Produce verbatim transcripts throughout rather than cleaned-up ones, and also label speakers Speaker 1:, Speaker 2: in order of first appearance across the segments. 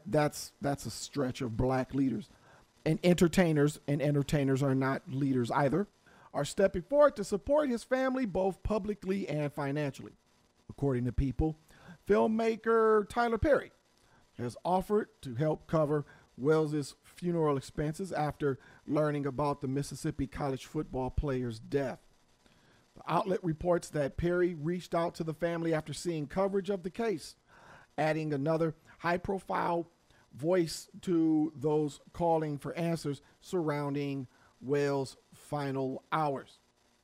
Speaker 1: that's that's a stretch of black leaders. And entertainers and entertainers are not leaders either, are stepping forward to support his family both publicly and financially. According to People, filmmaker Tyler Perry has offered to help cover Wells's funeral expenses after learning about the Mississippi college football player's death. The outlet reports that Perry reached out to the family after seeing coverage of the case, adding another high-profile voice to those calling for answers surrounding Well's final hours.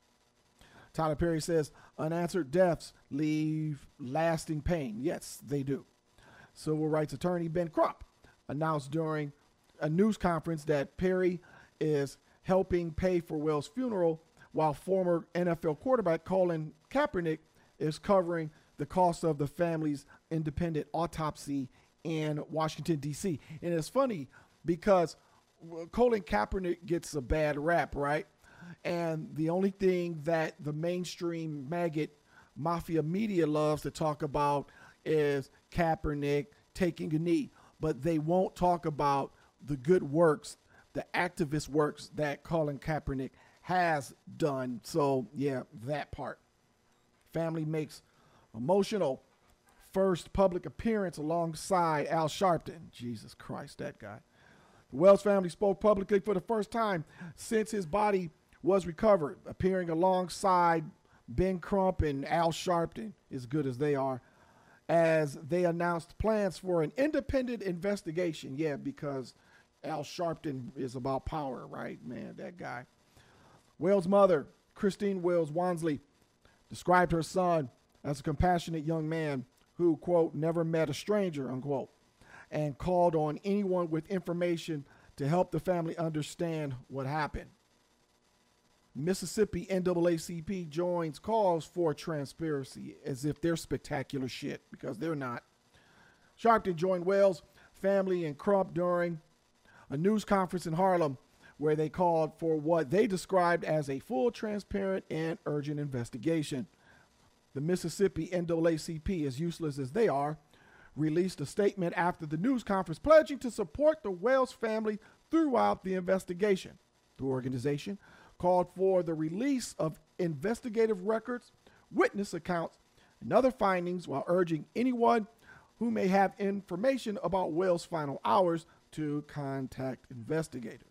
Speaker 1: Tyler Perry says unanswered deaths leave lasting pain. Yes, they do. Civil rights attorney Ben Crump announced during a news conference that Perry is helping pay for Well's funeral, while former N F L quarterback Colin Kaepernick is covering the cost of the family's independent autopsy in Washington, D C. And it's funny because Colin Kaepernick gets a bad rap, right? And the only thing that the mainstream maggot mafia media loves to talk about is Kaepernick taking a knee. But they won't talk about the good works, the activist works that Colin Kaepernick has done. So, yeah, that part. Family makes emotional first public appearance alongside Al Sharpton. Jesus Christ, that guy. The Wells family spoke publicly for the first time since his body was recovered, appearing alongside Ben Crump and Al Sharpton, as good as they are, as they announced plans for an independent investigation. Yeah, because Al Sharpton is about power, right? Man, that guy. Wells' mother, Christine Wells Wansley, described her son as a compassionate young man who, quote, never met a stranger, unquote, and called on anyone with information to help the family understand what happened. Mississippi N double A C P joins calls for transparency as if they're spectacular shit, because they're not. Sharpton joined Wells' family and Crump during a news conference in Harlem where they called for what they described as a full, transparent, and urgent investigation. The Mississippi N double A C P, as useless as they are, released a statement after the news conference pledging to support the Wells family throughout the investigation. The organization called for the release of investigative records, witness accounts, and other findings, while urging anyone who may have information about Wells' final hours to contact investigators.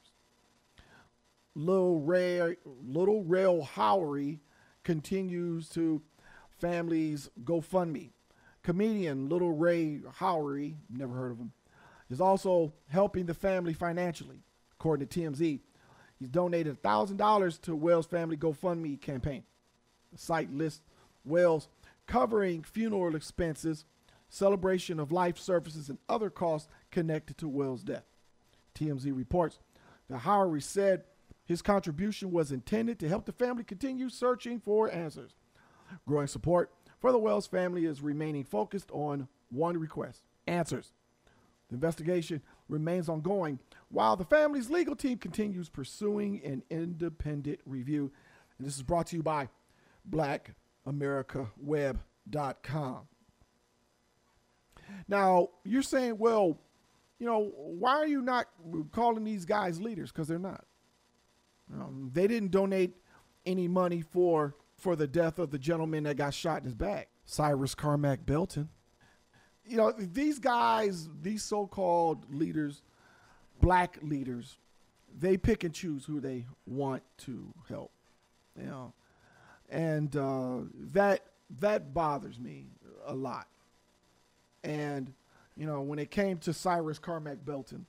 Speaker 1: Little Ray, Little Rail Howery continues to family's GoFundMe. Comedian Little Ray Howery, never heard of him, is also helping the family financially. According to T M Z, he's donated one thousand dollars to Wells' family GoFundMe campaign. The site lists Wells covering funeral expenses, celebration of life services, and other costs connected to Wells' death. T M Z reports that Howery said his contribution was intended to help the family continue searching for answers. Growing support for the Wells family is remaining focused on one request: answers. The investigation remains ongoing while the family's legal team continues pursuing an independent review. And this is brought to you by black america web dot com. Now, you're saying, well, you know, why are you not calling these guys leaders? Because they're not. Um, they didn't donate any money for for the death of the gentleman that got shot in his back, Cyrus Carmack Belton. You know, these guys, these so-called leaders, black leaders, they pick and choose who they want to help. You know, and uh, that that bothers me a lot. And you know, when it came to Cyrus Carmack Belton,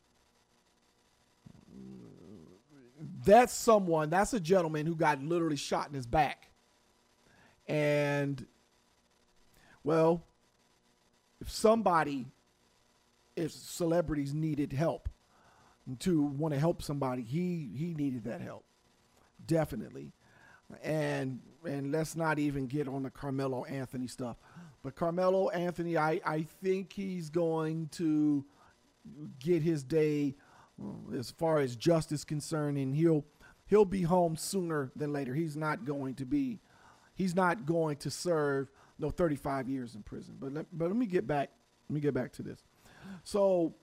Speaker 1: that's someone, that's a gentleman who got literally shot in his back. And, well, if somebody, if celebrities needed help to want to help somebody, he he needed that help, definitely. And and let's not even get on the Carmelo Anthony stuff. But Carmelo Anthony, I, I think he's going to get his day uh, as far as justice is concerned, and he'll he'll be home sooner than later. He's not going to be, he's not going to serve no thirty-five years in prison. But let, but let me get back, let me get back to this. So